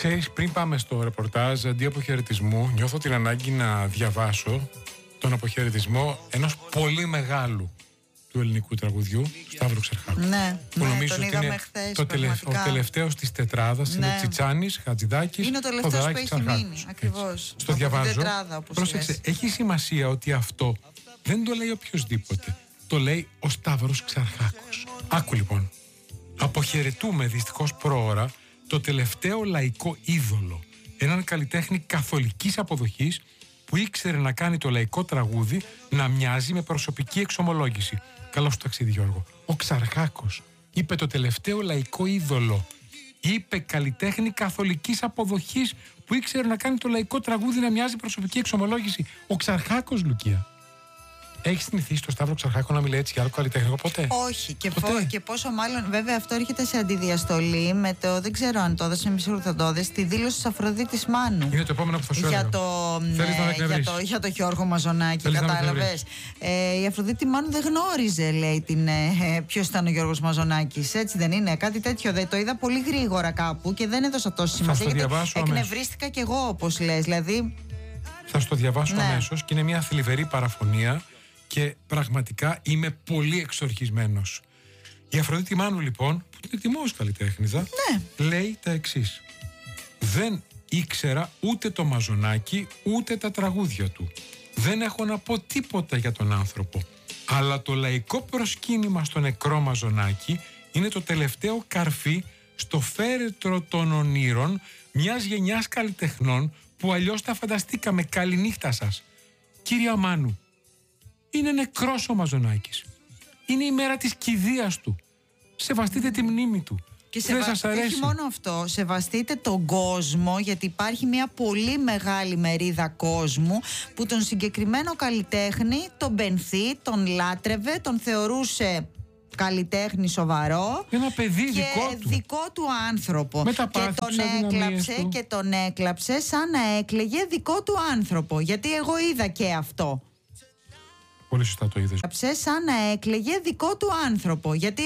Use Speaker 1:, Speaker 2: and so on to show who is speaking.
Speaker 1: Ξέρεις, πριν πάμε στο ρεπορτάζ, αντί αποχαιρετισμού, νιώθω την ανάγκη να διαβάσω τον αποχαιρετισμό ενός πολύ μεγάλου του ελληνικού τραγουδιού, Σταύρου Ξερχάκου.
Speaker 2: Ναι,
Speaker 1: που νομίζω
Speaker 2: τον
Speaker 1: ότι είναι
Speaker 2: χθες,
Speaker 1: ο τελευταίος της τετράδας.
Speaker 2: Ναι.
Speaker 1: Είναι Τσιτσάνης, Χατζηδάκης,
Speaker 2: είναι ο τελευταίος που έχει μείνει. Ακριβώς.
Speaker 1: Στο διαβάζω.
Speaker 2: Τετράδα, όπως
Speaker 1: πρόσεξε,
Speaker 2: λες.
Speaker 1: έχει σημασία ότι αυτό δεν το λέει οποιοσδήποτε. Το λέει ο Σταύρος Ξερχάκος. Άκου λοιπόν. Αποχαιρετούμε δυστυχώς πρόωρα το τελευταίο λαϊκό είδωλο. Έναν καλλιτέχνη καθολικής αποδοχής που ήξερε να κάνει το λαϊκό τραγούδι να μοιάζει με προσωπική εξομολόγηση. Καλώς το ταξίδι, Γιώργο. Ο Ξαρχάκος είπε το τελευταίο λαϊκό είδωλο. Είπε καλλιτέχνη καθολικής αποδοχής που ήξερε να κάνει το λαϊκό τραγούδι να μοιάζει προσωπική εξομολόγηση. Ο Ξαρχάκος, Λουκία. Έχεις συνηθίσει το Σταύρο Ξαρχάκο να μιλάει έτσι για άλλο καλλιτέχνη ποτέ?
Speaker 2: Όχι. Και πόσο μάλλον, βέβαια, αυτό έρχεται σε αντιδιαστολή με το. Δεν ξέρω αν το έδωσε, είμαι σίγουρη θα το έδωσε. Τη δήλωση της Αφροδίτης Μάνου.
Speaker 1: Είναι το επόμενο που θα σου έλεγα.
Speaker 2: Για το Γιώργο Μαζονάκη, κατάλαβες. Η Αφροδίτη Μάνου δεν γνώριζε, λέει, ποιος ήταν ο Γιώργος Μαζονάκης. Έτσι δεν είναι? Κάτι τέτοιο. Δεν το είδα πολύ γρήγορα κάπου και δεν έδωσα τόση σημασία. Εκνευρίστηκα κι εγώ, όπως λες. Δηλαδή.
Speaker 1: Θα σου το διαβάσω αμέσως και είναι μια θλιβερή παραφωνία. Και πραγματικά είμαι πολύ εξορχισμένος. Η Αφροδίτη Μάνου λοιπόν, που την εκτιμώ ως καλλιτέχνηδα, λέει τα εξής. Δεν ήξερα ούτε το Μαζονάκη ούτε τα τραγούδια του. Δεν έχω να πω τίποτα για τον άνθρωπο. Αλλά το λαϊκό προσκύνημα στο νεκρό Μαζονάκη είναι το τελευταίο καρφί στο φέρετρο των ονείρων μιας γενιάς καλλιτεχνών που αλλιώς τα φανταστήκαμε. Καληνύχτα σας. Κύρια Μάνου, είναι νεκρός ο Μαζονάκης. Είναι η μέρα της κηδείας του. Σεβαστείτε τη μνήμη του.
Speaker 2: Και όχι μόνο αυτό, σεβαστείτε τον κόσμο, γιατί υπάρχει μια πολύ μεγάλη μερίδα κόσμου που τον συγκεκριμένο καλλιτέχνη τον πενθεί, τον λάτρευε, τον θεωρούσε καλλιτέχνη σοβαρό.
Speaker 1: Ένα παιδί
Speaker 2: και
Speaker 1: δικό
Speaker 2: του άνθρωπο. Και τον έκλαψε σαν να έκλαιγε δικό του άνθρωπο. Γιατί εγώ είδα και αυτό.
Speaker 1: Πολύ σωστά το είδες.
Speaker 2: Σαν να έκλαιγε δικό του άνθρωπο. Γιατί